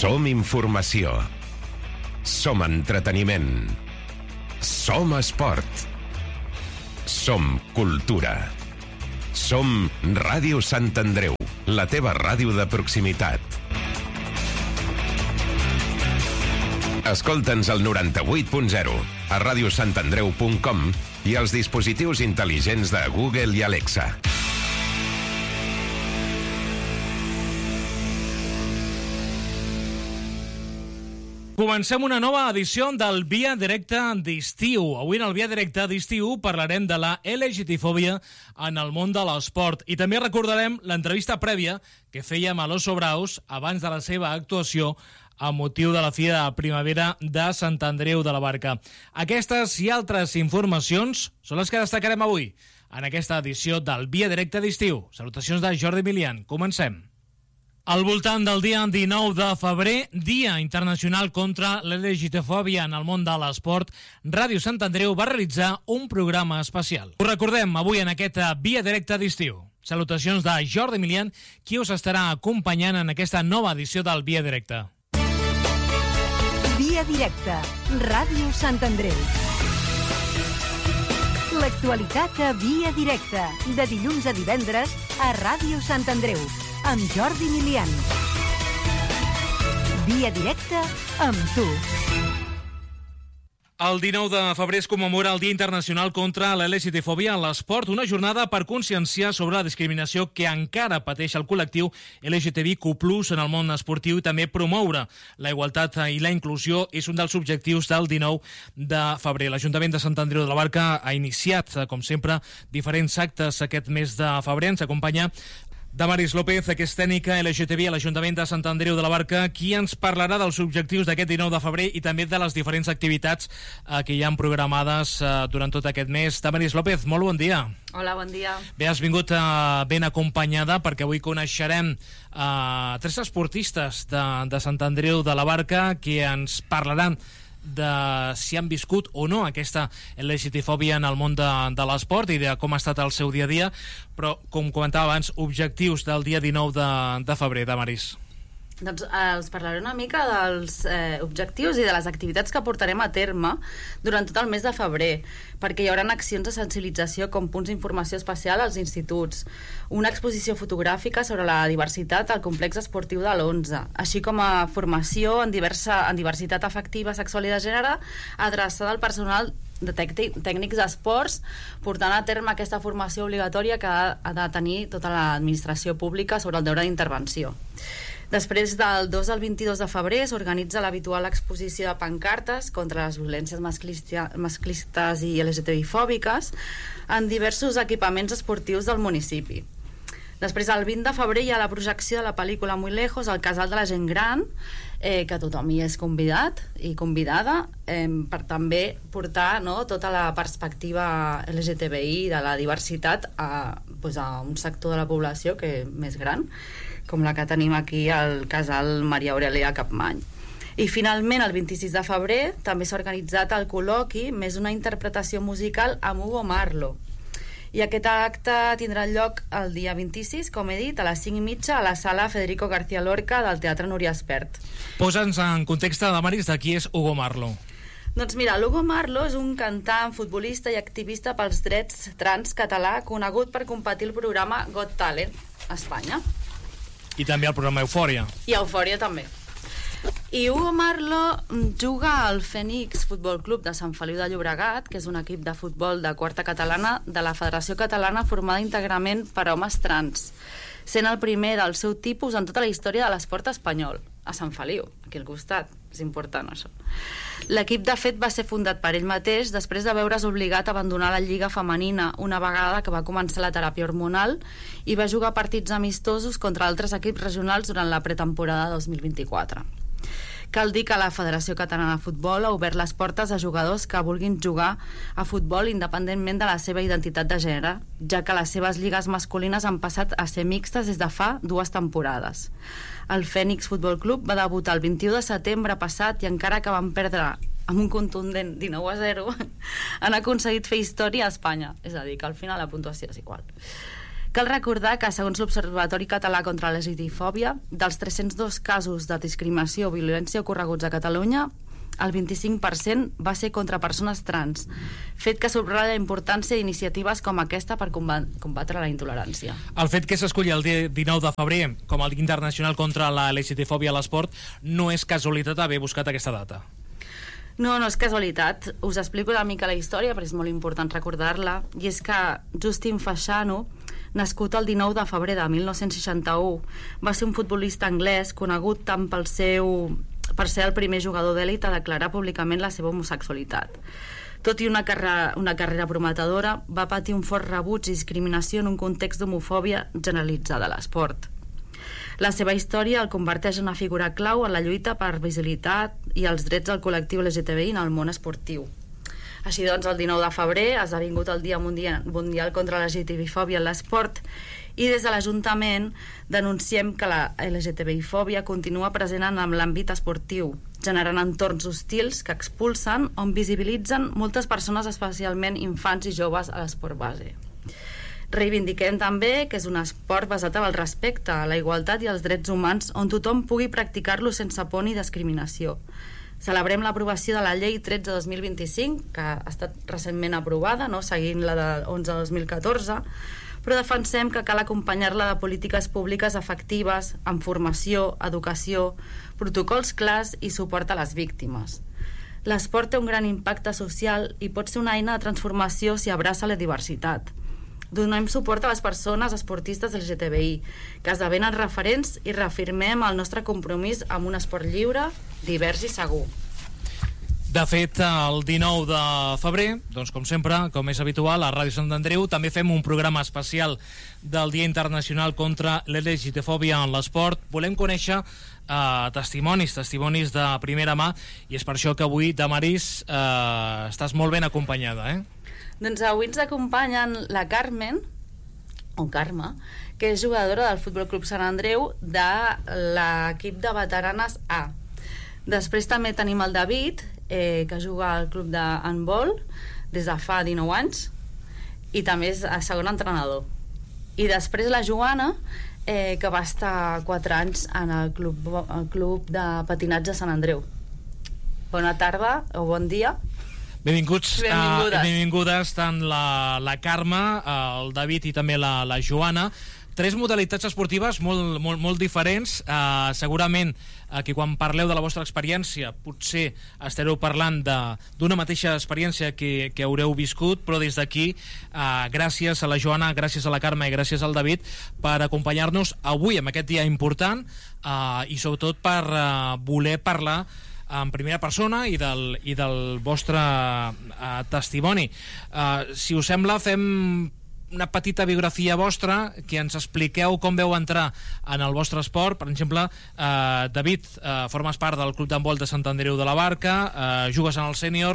Som informació. Som entreteniment. Som esport. Som cultura. Som Ràdio Sant Andreu, la teva ràdio de proximitat. Escolta'ns al 98.0, a radiosantandreu.com i als dispositius intel·ligents de Google i Alexa. Comencem una nova edició del Via Directe d'estiu. Avui en el Via Directe d'estiu parlarem de la LGTfòbia en el món de l'esport i també recordarem l'entrevista prèvia que fèiem a l'Oso Braus abans de la seva actuació a motiu de la Fira de Primavera de Sant Andreu de la Barca. Aquestes i altres informacions són les que destacarem avui en aquesta edició del Via Directe d'estiu. Salutacions de Jordi Milian. Comencem. Al voltant del dia 19 de febrer, Dia Internacional contra l'LGTfòbia en el món de l'esport, Ràdio Sant Andreu va realitzar un programa especial. Ho recordem avui en aquest Via Directe d'estiu. Salutacions de Jordi Milian, qui us estarà acompanyant en aquesta nova edició del Via Directe. Via Directe, Ràdio Sant Andreu. L'actualitat a Via Directe, de dilluns a divendres a Ràdio Sant Andreu, amb Jordi Milian. Via Directe amb tu. El 19 de febrer es commemora el Dia Internacional contra l'LGTfòbia en l'esport, una jornada per conscienciar sobre la discriminació que encara pateix el col·lectiu LGTBIQ+ en el món esportiu i també promoure la igualtat i la inclusió és un dels objectius del 19 de febrer. L'Ajuntament de Sant Andreu de la Barca ha iniciat, com sempre, diferents actes aquest mes de febrer. Ens acompanya Damaris López, que és tècnica LGTB a l'Ajuntament de Sant Andreu de la Barca, qui ens parlarà dels objectius d'aquest 19 de febrer i també de les diferents activitats que hi ha programades durant tot aquest mes. Damaris López, molt bon dia. Hola, bon dia. Bé, has vingut ben acompanyada perquè avui coneixerem tres esportistes de Sant Andreu de la Barca que ens parlaran de si han viscut o no aquesta LGTfòbia en el món de l'esport i de com ha estat el seu dia a dia, però com comentava abans, objectius del dia 19 de febrer, Damaris. Doncs els parlaré una mica dels objectius i de les activitats que portarem a terme durant tot el mes de febrer, perquè hi haurà accions de sensibilització com punts d'informació especial als instituts, una exposició fotogràfica sobre la diversitat al complex esportiu de l'11, així com a formació en diversitat afectiva, sexual i de gènere adreçada al personal de tècnics d'esports, portant a terme aquesta formació obligatòria que ha de tenir tota l'administració pública sobre el deure d'intervenció. Després del 2 al 22 de febrer s'organitza l'habitual exposició de pancartes contra les violències masclistes i LGTBI-fòbiques en diversos equipaments esportius del municipi. Després, el 20 de febrer, hi ha la projecció de la pel·lícula Muy Lejos al Casal de la Gent Gran, que tothom hi és convidat i convidada, per també portar tota la perspectiva LGTBI de la diversitat a un sector de la població que més gran, com la que tenim aquí al Casal Maria Aurelia Capmany. I finalment, el 26 de febrer, també s'ha organitzat el col·loqui més una interpretació musical amb Hugo Marlo. I aquest acte tindrà lloc el dia 26, com he dit, a les 5:30 a la sala Federico García Lorca del Teatre Núria Espert. Posa'ns en context, Damaris, de qui és Hugo Marlo. Doncs mira, l'Hugo Marlo és un cantant, futbolista i activista pels drets trans català conegut per competir el programa Got Talent a Espanya. I també el programa Eufòria. I Eufòria també. I Hugo Marlo juga al Fènix Futbol Club de Sant Feliu de Llobregat, que és un equip de futbol de quarta catalana de la Federació Catalana formada íntegrament per homes trans, sent el primer del seu tipus en tota la història de l'esport espanyol, a Sant Feliu, aquí al costat. És important, això. L'equip, de fet, va ser fundat per ell mateix després de veure's obligat a abandonar la lliga femenina una vegada que va començar la teràpia hormonal i va jugar partits amistosos contra altres equips regionals durant la pretemporada 2024. Cal dir que la Federació Catalana de Futbol ha obert les portes a jugadors que vulguin jugar a futbol independentment de la seva identitat de gènere, ja que les seves lligues masculines han passat a ser mixtes des de fa 2 temporades. El Fènix Futbol Club va debutar el 21 de setembre passat i encara que van perdre amb un contundent 19-0 han aconseguit fer història a Espanya, és a dir, que al final la puntuació és igual. Cal recordar que, segons l'Observatori Català contra la LGTBifòbia, dels 302 casos de discriminació o violència ocorreguts a Catalunya, el 25% va ser contra persones trans, fet que subratlla la importància d'iniciatives com aquesta per combatre la intolerància. El fet que s'esculli el dia 19 de febrer com el Dia Internacional contra la LGTBifòbia a l'esport no és casualitat haver buscat aquesta data. No és casualitat. Us explico una mica la història, perquè és molt important recordar-la, i és que Justin Fashanu, nascut el 19 de febrer de 1961, va ser un futbolista anglès conegut tant per ser el primer jugador d'èlit a declarar públicament la seva homosexualitat. Tot i una carrera prometedora, va patir un fort rebuig i discriminació en un context d'homofòbia generalitzada a l'esport. La seva història el converteix en una figura clau en la lluita per visibilitat i els drets del col·lectiu LGTBI en el món esportiu. Així doncs, el 19 de febrer ha esdevingut el Dia Mundial contra la LGTBifòbia en l'esport i des de l'Ajuntament denunciem que la LGTBifòbia continua present en l'àmbit esportiu, generant entorns hostils que expulsen o invisibilitzen moltes persones, especialment infants i joves, a l'esport base. Reivindiquem també que és un esport basat en el respecte, la igualtat i els drets humans on tothom pugui practicar-lo sense por ni discriminació. Celebrem l'aprovació de la llei 13/2025, que ha estat recentment aprovada, seguint la de 11/2014, però defensem que cal acompanyar-la de polítiques públiques efectives, amb formació, educació, protocols clars i suport a les víctimes. L'esport té un gran impacte social i pot ser una eina de transformació si abraça la diversitat. Donem suport a les persones esportistes LGTBI, que esdevenen referents, i reafirmem el nostre compromís amb un esport lliure, divers i segur. De fet, el 19 de febrer, doncs com sempre, com és habitual, a Ràdio Sant Andreu també fem un programa especial del Dia Internacional contra l'LGTBifòbia en l'esport. Volem conèixer testimonis de primera mà, i és per això que avui, Damaris, estàs molt ben acompanyada, Doncs avui ens acompanyen la Carmen, o Carme, que és jugadora del Futbol Club Sant Andreu de l'equip de veteranes A. Després també tenim el David, que juga al club d'handbol des de fa 19 anys i també és segon entrenador. I després la Joana, que va estar 4 anys en el club de patinatge Sant Andreu. Bona tarda o bon dia. Benvinguts i benvingudes tant la Carme, el David i també la Joana. 3 modalitats esportives molt diferents. Segurament que quan parleu de la vostra experiència potser estareu parlant d'una mateixa experiència que haureu viscut, però des d'aquí gràcies a la Joana, gràcies a la Carme i gràcies al David per acompanyar-nos avui en aquest dia important i sobretot per voler parlar en primera persona i del vostre testimoni. Si us sembla, fem una petita biografia vostra, que ens expliqueu com veu entrar en el vostre esport. Per exemple, David, formes part del Club d'handbol de Sant Andreu de la Barca, jugues en el sènior,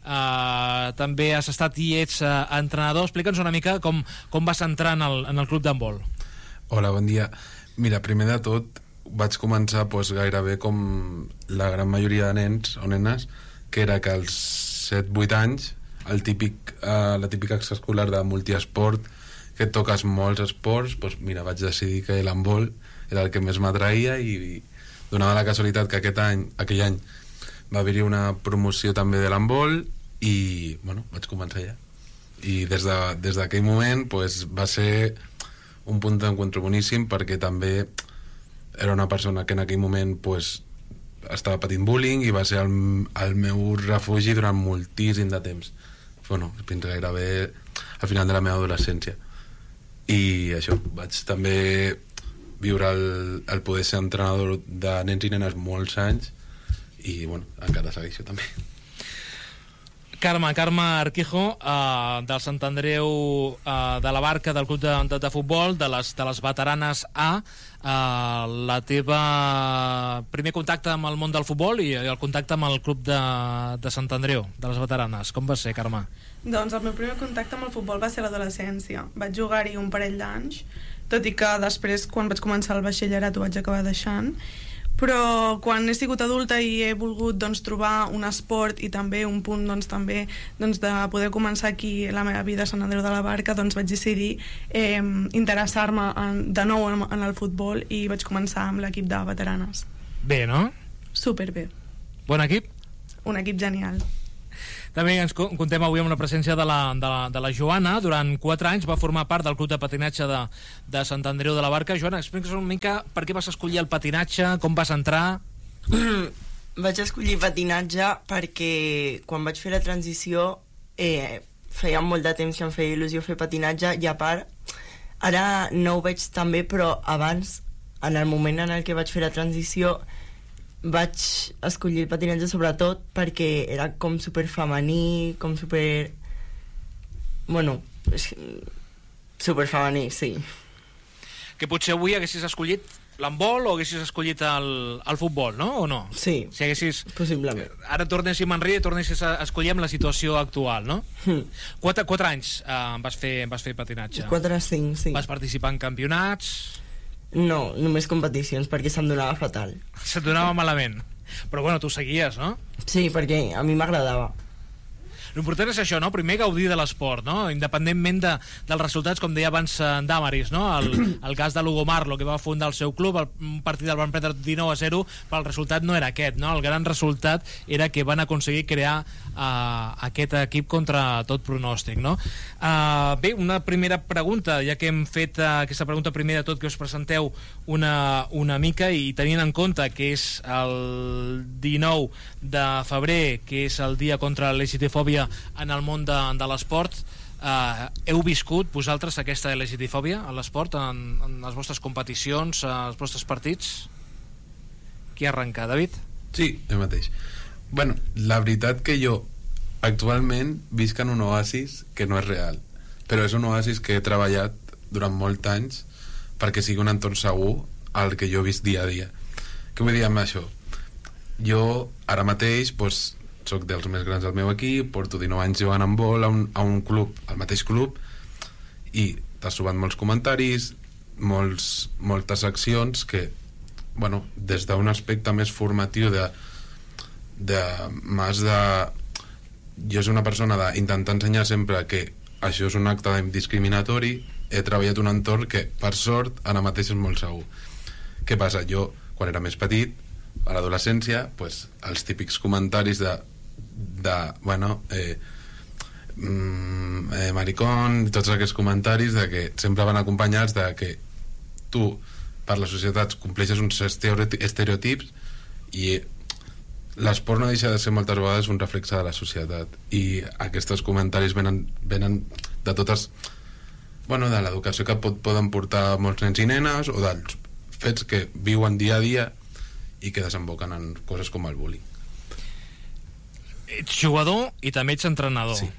també has estat i ets entrenador. Explica'ns una mica com vas entrar en el Club d'handbol. Hola, bon dia. Mira, primer de tot vaig començar gairebé com la gran majoria de nens o nenes, que era que als 7-8 anys la típica extraescolar de multiesport, que toques molts esports, mira, vaig decidir que l'handbol era el que més m'atraïa i donava la casualitat que aquell any va haver-hi una promoció també de l'handbol i vaig començar allà. I des d'aquell moment va ser un punt d'encuentro boníssim, perquè també era una persona que en aquell moment estava patint bullying i va ser el meu refugi durant moltíssim de temps, fins gairebé al final de la meva adolescència. I això, vaig també viure el poder ser entrenador de nens i nenes molts anys i encara segueixo també. Carme Arquijo, del Sant Andreu de la Barca, del club de futbol, de les veteranes A. La teva primer contacte amb el món del futbol i el contacte amb el club de Sant Andreu, de les veteranes, com va ser, Carme? Doncs el meu primer contacte amb el futbol va ser a l'adolescència. Vaig jugar-hi un parell d'anys, tot i que després, quan vaig començar el batxillerat, ho vaig acabar deixant. però quan he sigut adulta i he volgut trobar un esport i també un punt també de poder començar aquí la meva vida a Sant Andreu de la Barca, vaig decidir interessar-me de nou en el futbol i vaig començar amb l'equip de veteranes. Bé, no? Superbé. Bon equip? Un equip genial. També ens contem avui amb la presència de la Joana. Durant 4 anys va formar part del club de patinatge de Sant Andreu de la Barca. Joana, explica'ns una mica per què vas escollir el patinatge, com vas entrar? Vaig escollir patinatge perquè quan vaig fer la transició feia molt de temps que em feia il·lusió fer patinatge i a part, ara no ho veig tan bé, però abans, en el moment en el que vaig fer la transició, vaig escollir el patinatge sobretot perquè era com super femení, com super... Bueno, super femení, sí. Que potser avui haguessis escollit l'handbol o haguessis escollit el futbol, no? O no? Sí, si haguessis... possiblement. Ara tornéssim enrere i tornessis a escollir amb la situació actual, no? 4 anys vas fer patinatge. 4 o 5, sí. Vas participar en campionats... No, només competicions, perquè se'm donava fatal. Se't donava malament. Però bueno, tu seguies, no? Sí, perquè a mi m'agradava. L'important és això, no? Primer gaudir de l'esport, no? Independentment dels resultats, com deia abans Damaris, no? El cas de l'Hugo Marlo, que va fundar el seu club, un partit el van perdre 19-0, però el resultat no era aquest, no? El gran resultat era que van aconseguir crear aquest equip contra tot pronòstic, no? Bé, una primera pregunta, ja que hem fet aquesta pregunta primer de tot, que us presenteu una mica, i tenint en compte que és el 19 de febrer, que és el dia contra l'LGTfòbia en el món de l'esport, heu viscut vosaltres aquesta LGTfòbia a l'esport, en les vostres competicions, als vostres partits? Qui arrenca, David? Sí, jo mateix. Bueno, la veritat que jo actualment visc en un oasis que no és real, però és un oasis que he treballat durant molts anys perquè sigui un entorn segur al que jo he vist dia a dia. Què vull dir amb això? Jo ara mateix soc dels més grans del meu equip, porto 19 anys jugant en vol a un club, al mateix club, i t'has trobat molts comentaris, moltes accions que, bueno, des d'un aspecte més formatiu jo soc una persona d'intentar ensenyar sempre que això és un acte discriminatori. He treballat un entorn que, per sort, ara mateix és molt segur. Què passa? Jo, quan era més petit, a l'adolescència, els típics comentaris maricón, tots aquests comentaris de que sempre van acompanyats de que tu, per la societat, compleixes uns estereotips, i l'esport no deixa de ser moltes vegades un reflexe de la societat, i aquests comentaris venen de totes, de l'educació que poden portar molts nens i nenes, o dels fets que viuen dia a dia i que desemboquen en coses com el bullying. Ets jugador i també ets entrenador. Sí.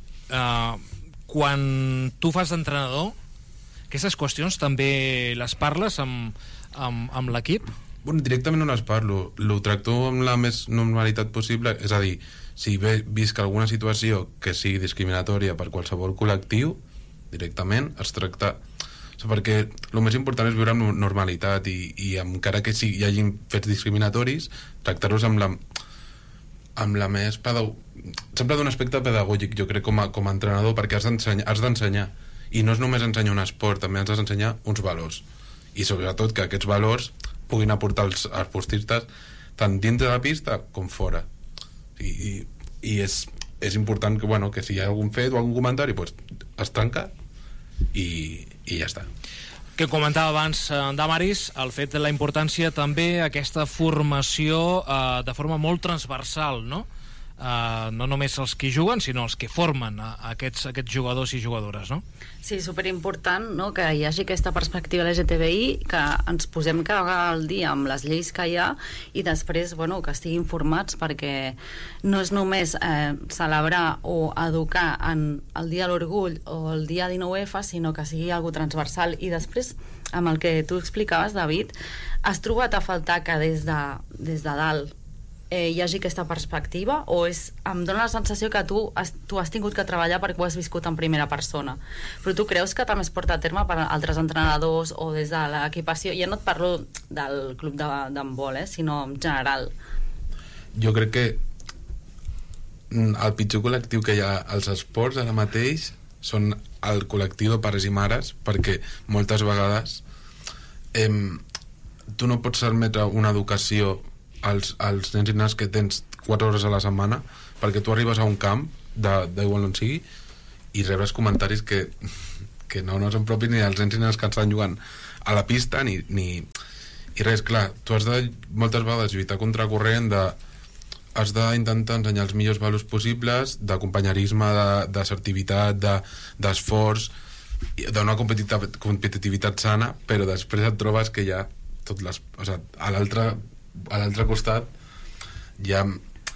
Quan tu fas d'entrenador, aquestes qüestions també les parles amb l'equip? Bueno, directament no les parlo, ho tracto amb la més normalitat possible, és a dir, si visc alguna situació que sigui discriminatòria per qualsevol col·lectiu, directament es tracta, perquè el més important és viure amb normalitat, i encara que hi hagin fets discriminatoris, tractar-los amb la més sempre d'un aspecte pedagògic, jo crec, com a entrenador, perquè has d'ensenyar, i no és només ensenyar un esport, també has d'ensenyar uns valors, i sobretot que aquests valors puguin aportar als esportistes tant dins de la pista com fora, i és important que si hi ha algun fet o algun comentari, es tanca i ja està. Que comentava abans Damaris, el fet de la importància també aquesta formació de forma molt transversal, no? No només els que juguen, sinó els que formen aquests jugadors i jugadores, no? Sí, superimportant, no?, que hi hagi aquesta perspectiva LGTBI, que ens posem cada dia amb les lleis que hi ha, i després, que estiguin formats, perquè no és només celebrar o educar en el Dia de l'Orgull o el dia 19F, sinó que sigui algo transversal. I després, amb el que tu explicaves, David, has trobat a faltar que des de dalt hi hagi aquesta perspectiva, o em dóna la sensació que tu has tingut que treballar perquè ho has viscut en primera persona, però tu creus que també es porta a terme per altres entrenadors o des de l'equipació? Ja no et parlo del club d'handbol, sinó en general. Jo crec que el pitjor col·lectiu que hi ha als esports ara mateix són el col·lectiu de pares i mares, perquè moltes vegades tu no pots permetre una educació als nens i nenes que tens 4 hores a la setmana, perquè tu arribes a un camp d'igual on sigui i rebes comentaris que no són propis ni dels nens i nenes que estan jugant a la pista ni res. Clar, tu has de moltes vegades lluitar contra corrent, has d'intentar ensenyar els millors valors possibles d'acompanyarisme, d'assertivitat, d'esforç, d'una competitivitat sana, però després et trobes que hi ha a l'altre costat hi ha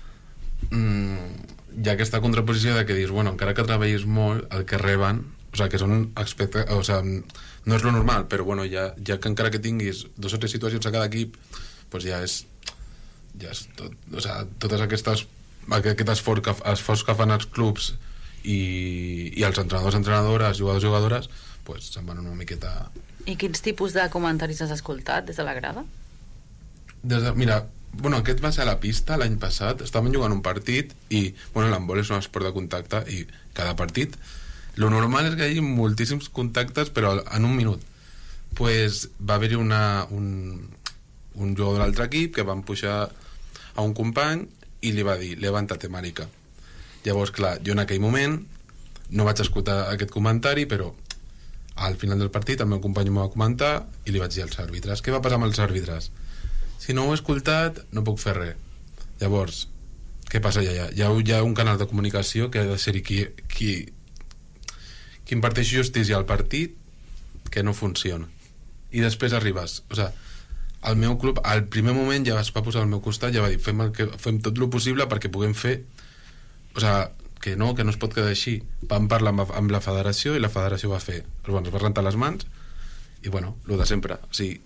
aquesta contraposició de que dius, bueno, encara que treballis molt, el que reben, que són aspectes, no és lo normal, però bueno, ja que encara que tinguis 2 o 3 situacions a cada equip, doncs ja és tot, totes aquest esforç que fan els clubs i els entrenadors, entrenadores, jugadors, jugadores, doncs se'n van una miqueta. I quins tipus de comentaris has escoltat des de la grada? Mira, aquest va ser a la pista l'any passat, estàvem jugant un partit i, l'handbol és un esport de contacte i cada partit, lo normal és que hi hagi moltíssims contactes però en un minut. Pues va haver-hi un jugador de l'altre equip que van pujar a un company i li va dir, levántate marica. Llavors, clar, jo en aquell moment no vaig escoltar aquest comentari, però al final del partit el meu company m'ho va comentar i li vaig dir als àrbitres, què va passar amb els àrbitres? Si no ho he escoltat, no puc fer res. Llavors, què passa allà? Hi ha un canal de comunicació que ha de ser qui imparteix justícia al partit que no funciona. I després arribes. El meu club, al primer moment ja es va posar al meu costat, ja va dir, fem tot el possible perquè puguem fer... que no es pot quedar així. Vam parlar amb la federació i la federació va fer... es va rentar les mans i, el de sempre.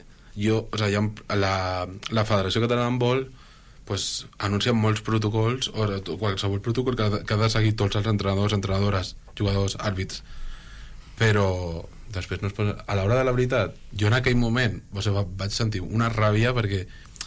La Federació Catalana d'Handbol anuncia molts protocols o qualsevol protocol que ha de seguir tots els entrenadors, entrenadores, jugadors, àrbits, però després no es pot... a l'hora de la veritat jo en aquell moment vaig sentir una ràbia perquè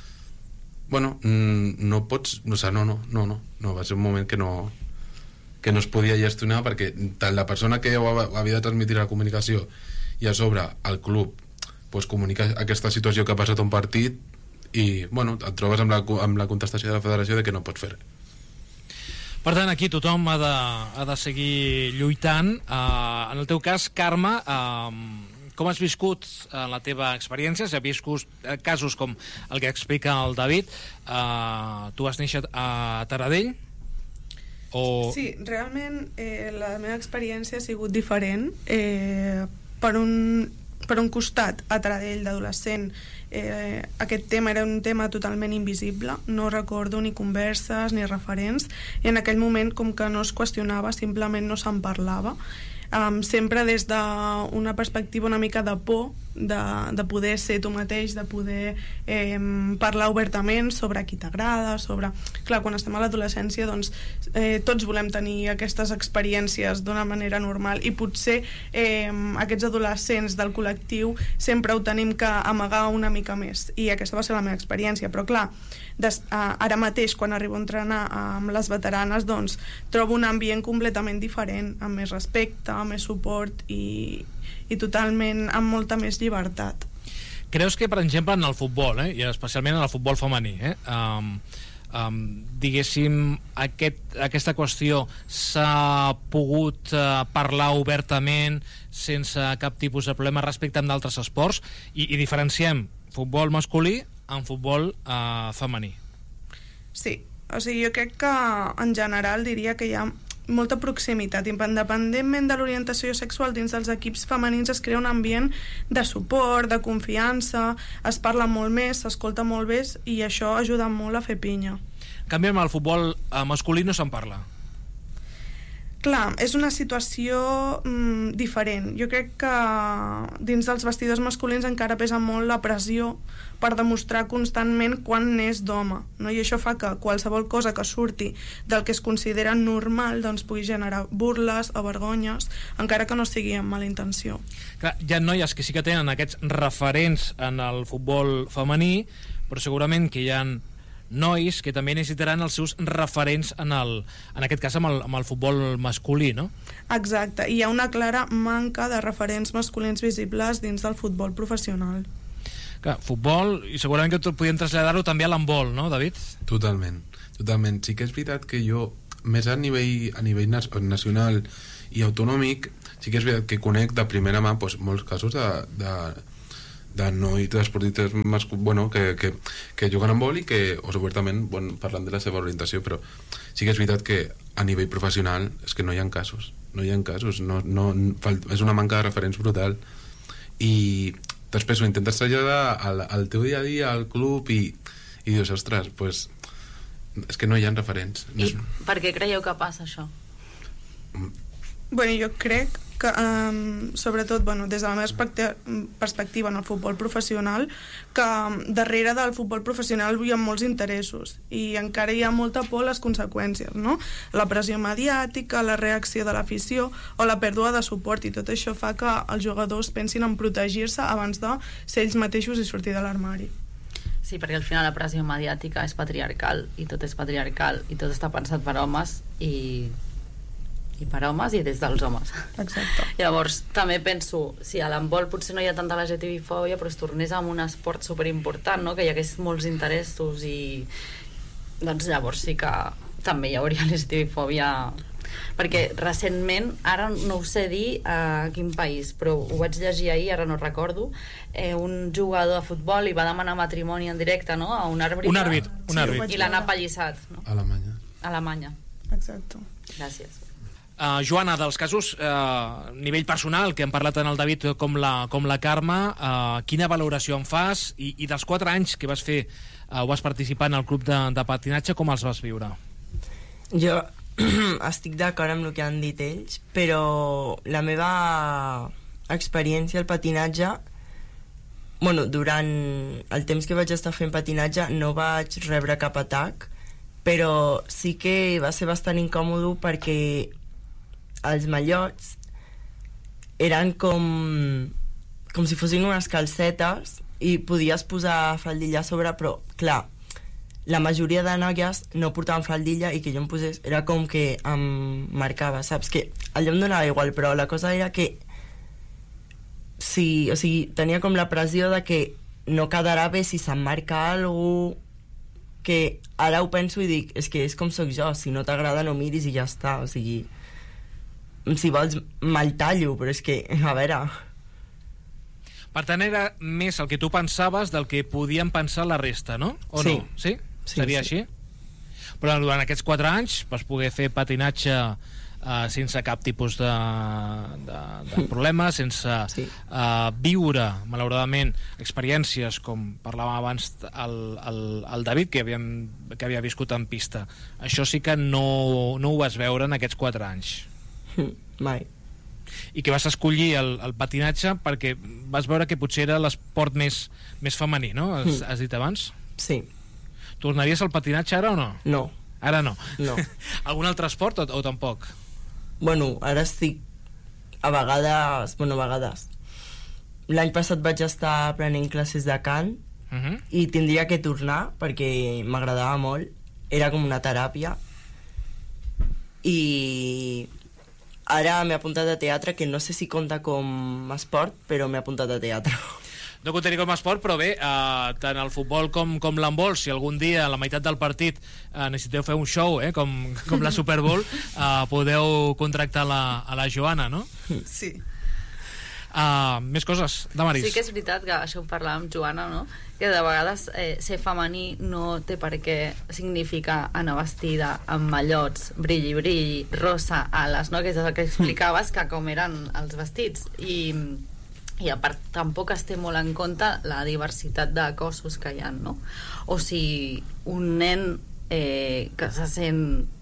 no pots, no, va ser un moment que no es podia gestionar perquè tant la persona que havia de transmetre la comunicació i a sobre el club comunica aquesta situació que ha passat a un partit i et trobes amb la contestació de la federació de que no pots fer res. Per tant, aquí tothom ha de seguir lluitant. En el teu cas, Carme, com has viscut la teva experiència? Has viscut casos com el que explica el David. Tu vas néixer a Taradell? Sí, realment la meva experiència ha sigut diferent. Per un costat, a Taradell d'adolescent, aquest tema era un tema totalment invisible, no recordo ni converses ni referents, i en aquell moment com que no es qüestionava, simplement no se'n parlava, sempre des d'una perspectiva una mica de por de poder ser tu mateix, de poder parlar obertament sobre qui t'agrada, sobre... Clar, quan estem a l'adolescència doncs tots volem tenir aquestes experiències d'una manera normal i potser aquests adolescents del col·lectiu sempre ho tenim que amagar una mica més, i aquesta va ser la meva experiència, però clar, ara mateix quan arribo a entrenar amb les veteranes doncs trobo un ambient completament diferent, amb més respecte, amb més suport i totalment amb molta més llibertat. Creus que, per exemple, en el futbol, i especialment en el futbol femení, diguéssim, aquesta qüestió s'ha pogut parlar obertament sense cap tipus de problema respecte amb d'altres esports, i diferenciem futbol masculí en futbol femení? Sí, jo crec que en general diria que hi ha molta proximitat, independentment de l'orientació sexual. Dins dels equips femenins es crea un ambient de suport, de confiança, es parla molt més, s'escolta molt més, i això ajuda molt a fer pinya. En canvi, amb el futbol masculí no se'n parla. Clar, és una situació diferent. Jo crec que dins dels vestidors masculins encara pesa molt la pressió per demostrar constantment quan n'és d'home, no? I això fa que qualsevol cosa que surti del que es considera normal doncs pugui generar burles o vergonyes, encara que no sigui amb mala intenció. Clar, hi ha noies que sí que tenen aquests referents en el futbol femení, però segurament que hi ha nois que també necessitaran els seus referents en aquest cas amb el futbol masculí, no? Exacte, i hi ha una clara manca de referents masculins visibles dins del futbol professional. Clar, futbol, i segurament que podríem traslladar-ho també a l'handbol, no, David? Totalment. Sí que és veritat que jo, més a nivell nacional i autonòmic, sí que és veritat que conec de primera mà doncs, molts casos de nois, d'esportistes que juguen amb vol i que, obertament, parlant de la seva orientació, però sí que és veritat que a nivell professional és que no hi ha casos, és una manca de referents brutal, i després ho intentes traslladar al teu dia a dia, al club, i dius, ostres, pues, és que no hi ha referents. I per què creieu que passa això? Bueno, jo crec que, sobretot, des de la meva perspectiva en el futbol professional, que darrere del futbol professional hi ha molts interessos i encara hi ha molta por a les conseqüències, no? La pressió mediàtica, la reacció de l'afició o la pèrdua de suport, i tot això fa que els jugadors pensin en protegir-se abans de ser ells mateixos i sortir de l'armari. Sí, perquè al final la pressió mediàtica és patriarcal i tot és patriarcal i tot està pensat per homes i per homes i des dels homes. Exacte. Llavors, també penso, si a l'handbol potser no hi ha tanta LGTBI-fòbia, però es tornés amb un esport superimportant, no? Que hi hagués molts interessos i doncs llavors sí que també hi hauria LGTBI-fòbia, perquè recentment, ara no ho sé dir a quin país, però ho vaig llegir ahir, ara no recordo, un jugador de futbol li va demanar matrimoni en directe, no? A un àrbitre. Un àrbit. I l'han apallissat, no? Alemanya. Exacte. Gràcies. Joana, dels casos a nivell personal que hem parlat tant el David com la Carme, quina valoració en fas i dels 4 anys que vas fer o vas participar en el club de patinatge, com els vas viure? Jo estic d'acord amb el que han dit ells, però la meva experiència al patinatge, durant el temps que vaig estar fent patinatge no vaig rebre cap atac, però sí que va ser bastant incòmode perquè els mallots eren com si fossin unes calcetes i podies posar faldilla a sobre, però clar, la majoria de noies no portaven faldilla i que jo em posés, era com que em marcava, saps? Que allò em donava igual, però la cosa era que tenia com la pressió de que no quedarà bé si se'm marca alguna cosa, que ara ho penso i dic, és que és com soc jo, si no t'agrada no miris i ja està, si vols me'l tallo, però és que, a veure... Per tant, era més el que tu pensaves del que podien pensar la resta, no? O sí. No? Sí? Seria així? Però durant aquests 4 anys vas poder fer patinatge sense cap tipus de problema, sense viure, malauradament, experiències, com parlava abans el David, que havia viscut en pista. Això sí que no ho vas veure en aquests 4 anys. Mai. I que vas escollir el patinatge perquè vas veure que potser era l'esport més femení, no? Has dit abans? Sí. Tornaries al patinatge ara o no? No. Ara no? No. Algun altre esport o tampoc? Ara estic a vegades. L'any passat vaig estar prenent classes de cant i tindria que tornar perquè m'agradava molt. Era com una teràpia. I ara m'he apuntat a teatre, que no sé si compta com esport, però m'he apuntat a teatre. No comptaria com a esport, però bé, tant el futbol com l'handbol, si algun dia a la meitat del partit necessiteu fer un show, com la Super Bowl, podeu contractar a la Joana, no? Sí. Més coses, Damaris. Sí que és veritat que això ho parlàvem amb Joana, no? Que de vegades ser femení no té per què significar anar vestida amb mallots, brilli, rosa, ales, no? Que és el que explicaves, que com eren els vestits. I a part tampoc es té molt en compte la diversitat de cossos que hi ha, no? O si un nen que se sent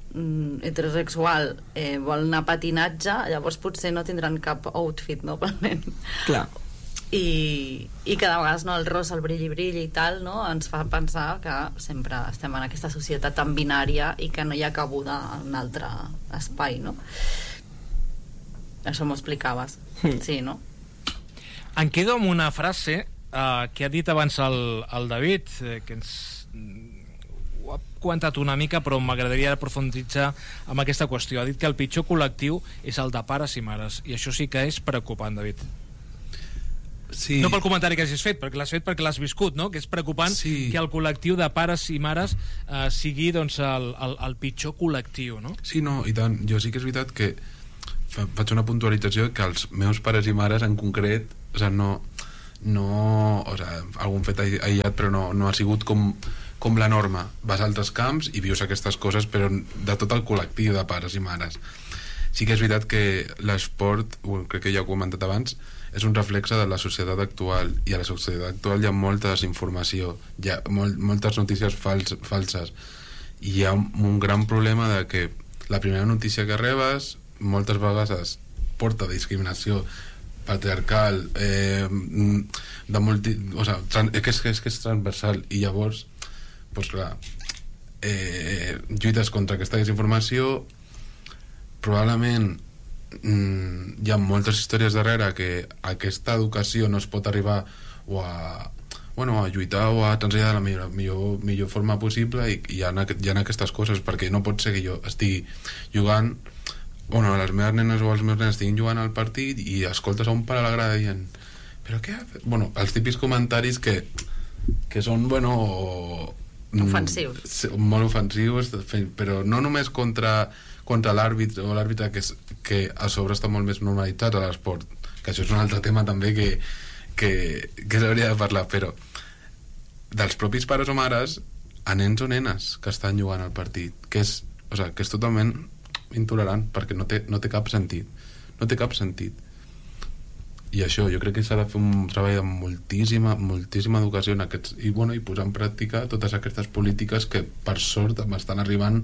heterosexual vol anar a patinatge, llavors potser no tindran cap outfit, no, pel nen. Clar. I cada vegada, no, el rosa, el brilli i tal, no, ens fa pensar que sempre estem en aquesta societat tan binària i que no hi ha cabuda en un altre espai, no? Això m'ho explicaves. Sí, no? Em quedo amb una frase que ha dit abans el David, que ens ho ha comentat una mica, però m'agradaria profunditzar amb aquesta qüestió. Ha dit que el pitjor col·lectiu és el de pares i mares, i això sí que és preocupant, David. Sí. No pel comentari que hagis fet, perquè l'has fet perquè l'has viscut, no? Que és preocupant que el col·lectiu de pares i mares sigui doncs, el pitjor col·lectiu, no? Sí, no, i tant. Jo sí que és veritat que faig una puntualització que els meus pares i mares en concret, o sigui, o sigui, algun fet aïllat, però no ha sigut com la norma. Vas a altres camps i vius aquestes coses, però de tot el col·lectiu de pares i mares. Sí que és veritat que l'esport, crec que ja ho he comentat abans, és un reflexe de la societat actual, i a la societat actual hi ha molta desinformació, hi ha moltes notícies falses, i hi ha un gran problema de que la primera notícia que rebes moltes vegades porta discriminació patriarcal, o sigui, és que és transversal, i llavors doncs clar, lluites contra aquesta desinformació. Probablement hi ha moltes històries darrere que aquesta educació no es pot arribar a lluitar o a transmetre de la millor forma possible, i hi ha aquestes coses, perquè no pot ser que jo estigui jugant, les meves nenes o els meus nens estiguin jugant al partit i escoltes a un pare a la grada dient però què ha fet? Els típics comentaris que són ofensius, molt ofensius, però no només contra l'àrbitre o l'àrbitre, que a sobre està molt més normalitzat a l'esport, que això és un altre tema també que s'hauria de parlar, però dels propis pares o mares a nens o nenes que estan jugant al partit, que és totalment intolerant, perquè no té cap sentit, i això, jo crec que s'ha de fer un treball de moltíssima educació en aquests, i posar en pràctica totes aquestes polítiques que per sort m'estan arribant,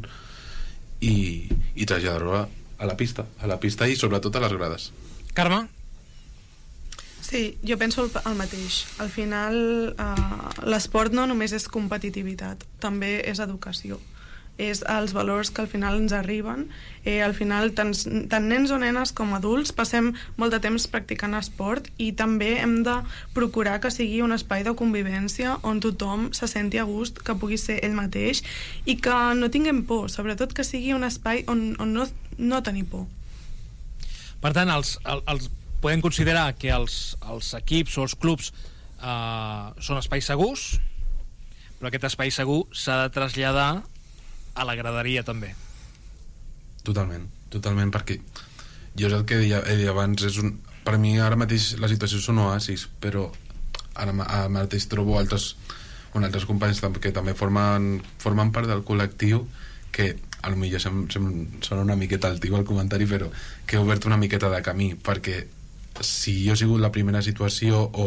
i traslladar-ho a la pista i sobretot a les grades. Carme? Sí, jo penso el mateix. Al final l'esport no només és competitivitat, també és educació, és els valors que al final ens arriben. Al final tant nens o nenes com adults passem molt de temps practicant esport, i també hem de procurar que sigui un espai de convivència on tothom se senti a gust, que pugui ser ell mateix i que no tinguem por, sobretot que sigui un espai on no tenir por. Per tant, podem considerar que els equips o els clubs són espais segurs, però aquest espai segur s'ha de traslladar a la graderia també. Totalment, perquè jo és el que deia abans, per mi ara mateix la situació són oasis, però ara mateix trobo altres companys que també formen part del col·lectiu, que potser sona una miqueta altiu el comentari, però que he obert una miqueta de camí, perquè si jo he sigut la primera situació o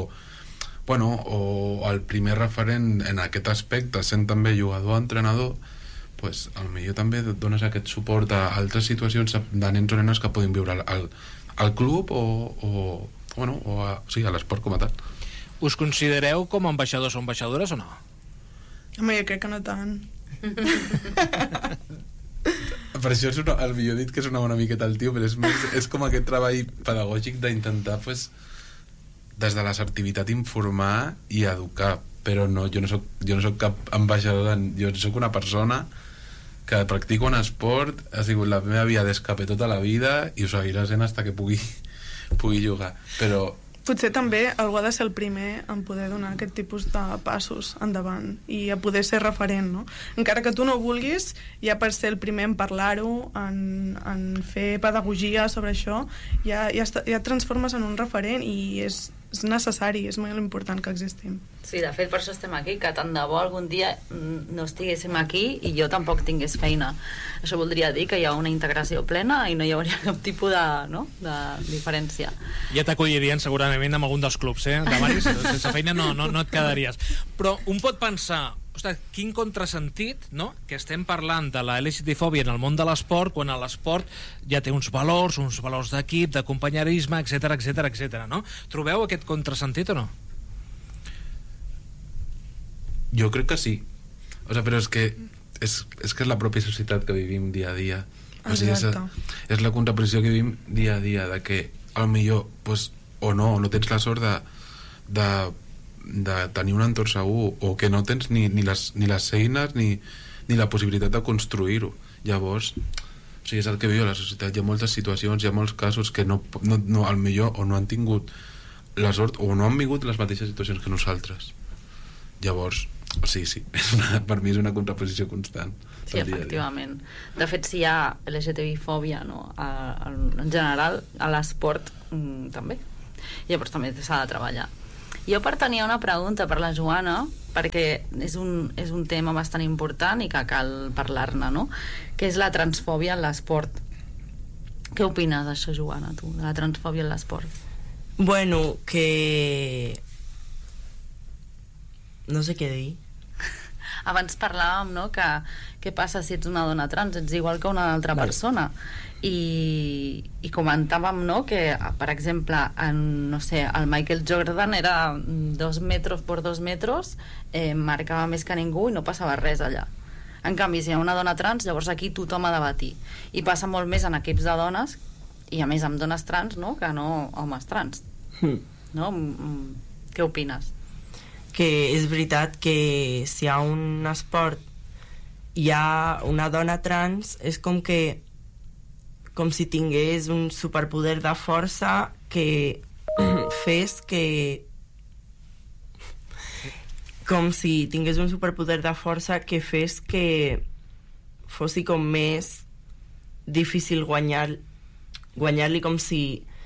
el primer referent en aquest aspecte, sent també jugador o entrenador, pues, potser també dones aquest suport a altres situacions de nens o nenes que puguin viure al club o a l'esport com a tal. Us considereu com a ambaixadors o ambaixadores o no? Home, jo crec que no tant. Per això el millor dit que és una miqueta el tio, però és com aquest treball pedagògic d'intentar, pues, des de l'assertivitat, informar i educar, però jo no soc cap ambaixador, jo soc una persona que practico un esport, ha sigut la meva via d'escape tota la vida i ho seguirà sent fins que pugui jugar, però potser també algú ha de ser el primer en poder donar aquest tipus de passos endavant i a poder ser referent, no? Encara que tu no vulguis, ja per ser el primer en parlar-ho, en fer pedagogia sobre això, ja et transformes en un referent, i és necessari, és molt important que existim. Sí, de fet, per això estem aquí, que tant de bo algun dia no estiguéssim aquí i jo tampoc tingués feina. Això voldria dir que hi ha una integració plena i no hi hauria cap tipus de diferència. Ja t'acollirien segurament amb algun dels clubs, Damaris? Sense feina no et quedaries. Però un pot pensar, ostres, quin contrasentit, no?, que estem parlant de la LGTB-fòbia en el món de l'esport, quan a l'esport ja té uns valors d'equip, de companyerisme, etc, no? Trobeu aquest contrasentit o no? Jo crec que sí. O sea, però és que és la pròpia societat que vivim dia a dia. O sigui, és la contraposició que vivim dia a dia, de que potser pues, o no tens la sort de tenir un entorn segur, o que no tens ni les eines ni la possibilitat de construir-ho. Llavors, o sigui, és el que viu la societat. Hi ha moltes situacions, hi ha molts casos que no al millor o no han tingut la sort o no han vingut les mateixes situacions que nosaltres. Llavors, sí, per mi és una contraposició constant. Sí, efectivament. De fet, si hi ha LGTB-fòbia, no? En general, a l'esport també. Llavors també s'ha de treballar. Jo tenia una pregunta per la Joana, perquè és un tema bastant important i que cal parlar-ne, no? Que és la transfòbia en l'esport. Què opines d'això, Joana, tu, de la transfòbia en l'esport? Bueno, que... no sé què dir. Abans parlàvem, no?, que què passa si ets una dona trans, ets igual que una altra persona. I comentàvem, no?, que, per exemple, el Michael Jordan era 2 metres per 2 metres, marcava més que ningú i no passava res allà. En canvi, si hi ha una dona trans, llavors aquí tothom ha de batir. I passa molt més en equips de dones, i a més amb dones trans, no?, que no homes trans. No? Què opines? Que és veritat que si hi ha un esport hi ha una dona trans, és com si tingués un superpoder de força que fes que... com si tingués un superpoder de força que fes que fossi com més difícil guanyar-li, com si...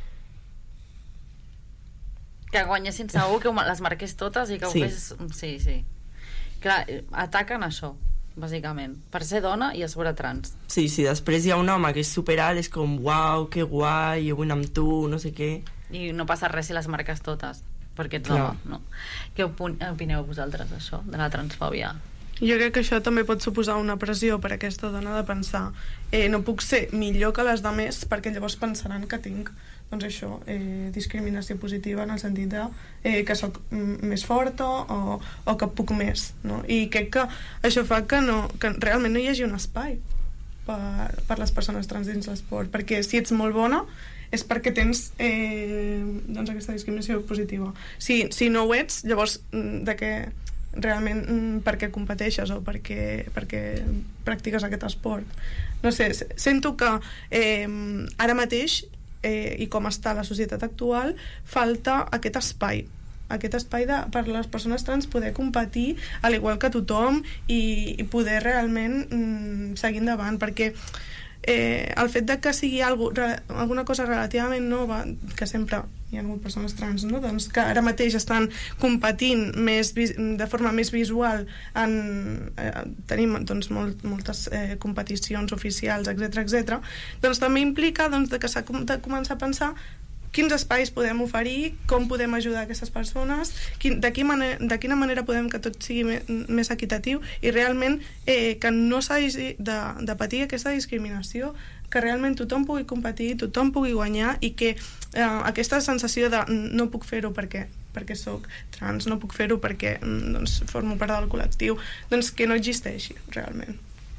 que guanyessin segur, que les marqués totes i que ho fes... Sí. Clar, ataquen això, bàsicament, per ser dona i a sobre trans. Sí, després hi ha un home que és superalt, és com, uau, que guai, jo vull anar amb tu, no sé què. I no passa res si les marques totes, perquè ets home, no? Què opineu vosaltres d'això, de la transfòbia? Jo crec que això també pot suposar una pressió per a aquesta dona de pensar no puc ser millor que les demés perquè llavors pensaran que tinc discriminació positiva en el sentit de que sóc més forta o que puc més, no? I crec que això fa que realment no hi hagi un espai per les persones trans dins l'esport, perquè si ets molt bona és perquè tens aquesta discriminació positiva. Si no ho ets, llavors de què realment per què competeixes o per què practiques aquest esport. No sé, sento que ara mateix i com està la societat actual falta aquest espai per les persones trans poder competir al igual que tothom i poder realment seguir endavant, perquè el fet de que sigui alguna cosa relativament nova, que sempre hi ha hagut persones trans, no? Doncs que ara mateix estan competint de forma més visual tenim moltes competicions oficials, etc. Doncs també implica que s'ha de començar a pensar quins espais podem oferir, com podem ajudar aquestes persones, de quina manera podem que tot sigui més equitatiu i realment que no s'hagi de patir aquesta discriminació, que realment tothom pugui competir, tothom pugui guanyar i que aquesta sensació de no puc fer-ho perquè soc trans, no puc fer-ho perquè formo part del col·lectiu, doncs que no existeixi realment.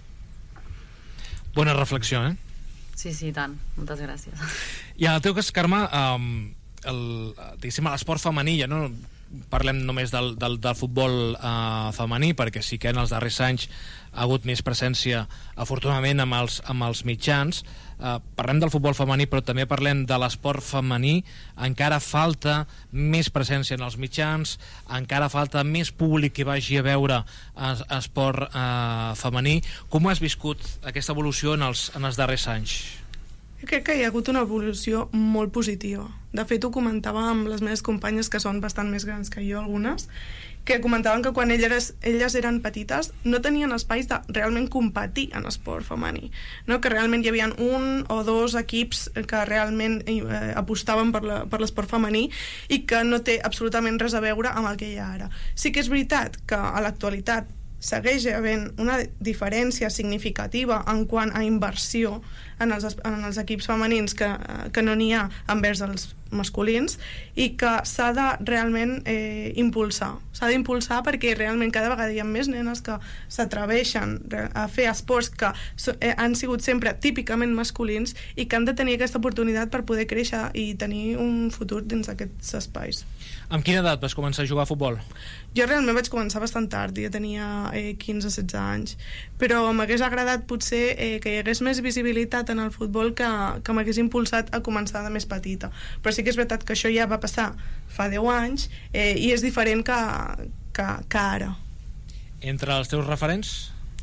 Bona reflexió, Sí, tant. Moltes gràcies. I en el teu cas, Carme, l'esport femení, ja no parlem només del futbol femení, perquè sí que en els darrers anys ha hagut més presència, afortunadament, amb els mitjans. Parlem del futbol femení, però també parlem de l'esport femení. Encara falta més presència en els mitjans, encara falta més públic que vagi a veure esport femení. Com has viscut aquesta evolució en els darrers anys? Jo crec que hi ha hagut una evolució molt positiva. De fet, ho comentava amb les meves companyes, que són bastant més grans que jo, algunes, que comentaven que quan elles eren petites no tenien espais de realment competir en esport femení, no? Que realment hi havia 1 o 2 equips que realment apostaven per l'esport femení i que no té absolutament res a veure amb el que hi ha ara. Sí que és veritat que a l'actualitat segueix havent una diferència significativa en quant a inversió en els equips femenins que no n'hi ha envers els masculins, i que s'ha de realment impulsar. S'ha d'impulsar perquè realment cada vegada hi ha més nenes que s'atreveixen a fer esports que han sigut sempre típicament masculins i que han de tenir aquesta oportunitat per poder créixer i tenir un futur dins d'aquests espais. Amb quina edat vas començar a jugar a futbol? Jo realment vaig començar bastant tard, jo tenia 15-16 anys, però m'hagués agradat potser que hi hagués més visibilitat en el futbol que m'hagués impulsat a començar de més petita. Però sí que és veritat que això ja va passar fa 10 anys i és diferent que ara. Entre els teus referents?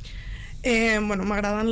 M'agraden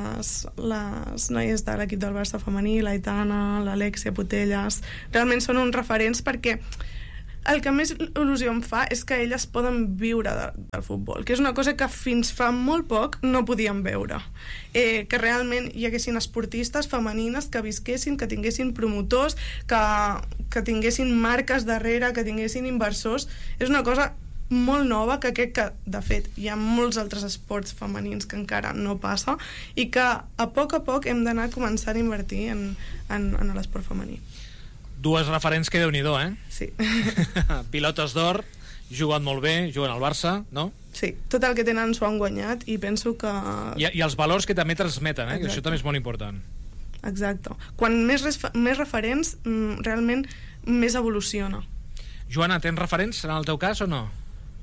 les noies de l'equip del Barça femení, l'Aitana, l'Alexia Putelles. Realment són uns referents perquè el que més il·lusió em fa és que elles poden viure del futbol, que és una cosa que fins fa molt poc no podíem veure. Que realment hi haguessin esportistes femenines que visquessin, que tinguessin promotors, que tinguessin marques darrere, que tinguessin inversors. És una cosa molt nova que crec que, de fet, hi ha molts altres esports femenins que encara no passa i que a poc hem d'anar a començar a invertir en l'esport femení. Dues referents que Déu-n'hi-do, eh? Sí. Pilotes d'or, juguen molt bé, juguen al Barça, no? Sí, tot el que tenen s'ho han guanyat i penso que... I els valors que també transmeten, que això també és molt important. Exacte. Quan més referents, realment més evoluciona. Joana, tens referents en el teu cas o no?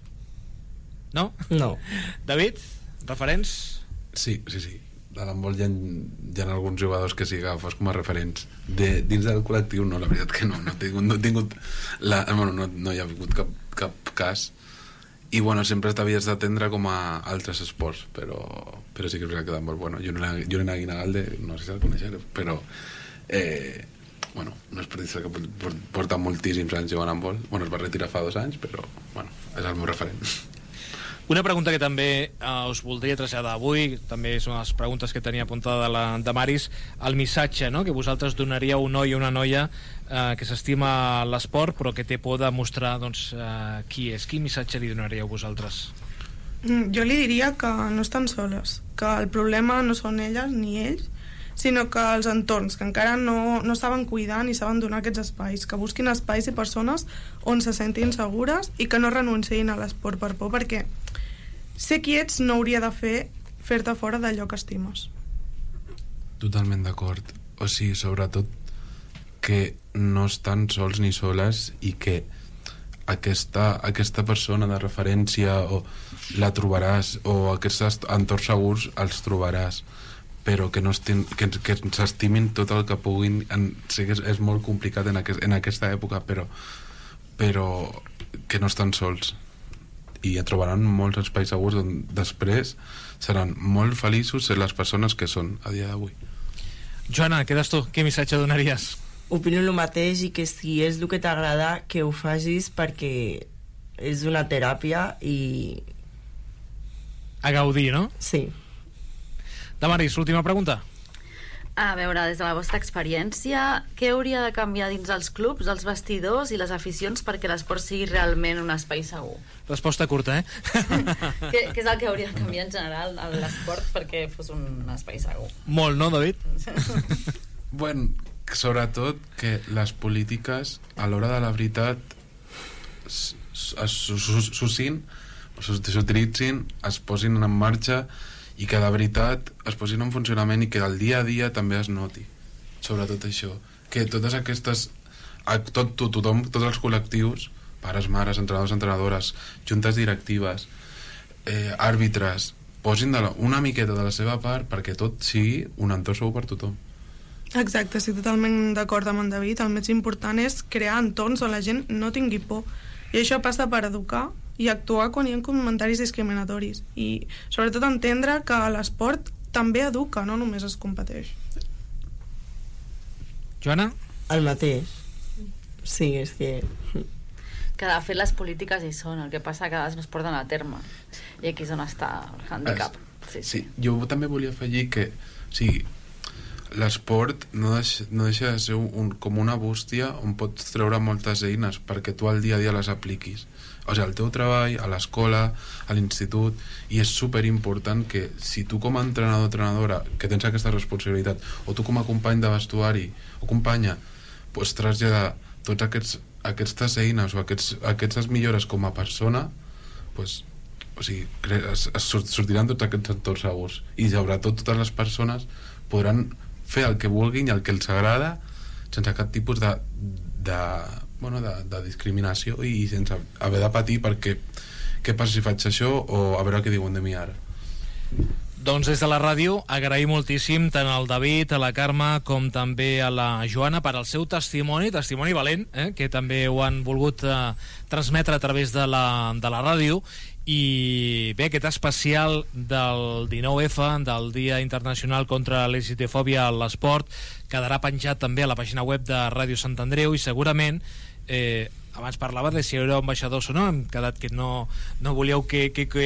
No? No. David, referents? Sí. De l'handbol hi ha alguns jugadors que sí que agafes com a referents. Dins del col·lectiu, no, la veritat que no he tingut no hi ha hagut cap cas. I sempre t'havies d'atendre com a altres esports, però sí que és veritat que d'handbol, Julen Aguinalde, no sé si el coneixeré, però un esportista que porta moltíssims anys jugant a handbol. Es va retirar fa 2 anys, però és el meu referent. Una pregunta que també us voldria traslladar avui, també són les preguntes que tenia apuntada de Maris, el missatge, no?, que vosaltres donaríeu a un noi o una noia que s'estima l'esport però que té por de mostrar qui és. Quin missatge li donaríeu vosaltres? Jo li diria que no estan soles, que el problema no són elles ni ells, sinó que els entorns, que encara no saben cuidar ni saben donar aquests espais, que busquin espais i persones on se sentin segures i que no renunciïn a l'esport per por, perquè ser qui ets no hauria de fer-te fora d'allò que estimes. Totalment d'acord. O sigui, sobretot que no estan sols ni soles i que aquesta persona de referència o la trobaràs, o aquests entorns segurs els trobaràs, però que s'estimin tot el que puguin. Sé que és molt complicat en aquesta època, però que no estan sols i trobaran molts espais segurs on després seran molt feliços ser les persones que són a dia d'avui. Joana, quedes tu, quin missatge donaries? Opino el mateix, i que si és el que t'agrada, que ho facis perquè és una teràpia i... A gaudir, no? Sí. Damaris, l'última pregunta. A veure, des de la vostra experiència, què hauria de canviar dins els clubs, els vestidors i les aficions perquè l'esport sigui realment un espai segur? Resposta curta, eh? Què és el que hauria de canviar en general a l'esport perquè fos un espai segur? Molt, no, David? Sobretot que les polítiques a l'hora de la veritat s'utilitzin, es posin en marxa i que de veritat es posin en funcionament i que el dia a dia també es noti. Sobretot això, que totes aquestes tothom, tots els col·lectius, pares, mares, entrenadors, entrenadores, juntes directives, àrbitres, posin una miqueta de la seva part perquè tot sigui un entorn segur per tothom. Exacte, estic totalment d'acord amb en David. El més important és crear entorns on la gent no tingui por, i això passa per educar i actuar quan hi ha comentaris discriminatoris, i sobretot entendre que l'esport també educa, no només es competeix. Joana? El mateix. Sí, és que... Que de fet les polítiques hi són, el que passa que no es porten a terme, i aquí és on està el handicap. Sí, jo també volia afegir que l'esport no deixa de ser com una bústia on pots treure moltes eines perquè tu al dia a dia les apliquis. O sigui, al teu treball, a l'escola, a l'institut, i és superimportant que si tu com a entrenador o entrenadora que tens aquesta responsabilitat, o tu com a company de vestuari o companya, pues traslladar tots aquestes eines o aquestes millores com a persona, pues, o sigui, sortiran tots aquests entorns segurs, i sobretot totes les persones podran fer el que vulguin i el que els agrada sense cap tipus de discriminació i sense haver de patir perquè què passa si faig això o a veure què diuen de mi ara. Doncs des de la ràdio agraïm moltíssim tant al David, a la Carme com també a la Joana per al seu testimoni valent, que també ho han volgut transmetre a través de la ràdio. I bé, aquest especial del 19F, del Dia Internacional contra la LGTfòbia a l'esport, quedarà penjat també a la pàgina web de Ràdio Sant Andreu, i segurament abans parlava de si éreu ambaixadors o no, hem quedat que no volíeu que